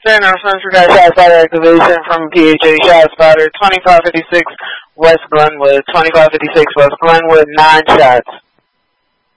Center Central got shot spotter activation from PHA shot spotter 2556 West Glenwood. 2556 West Glenwood, 9 shots.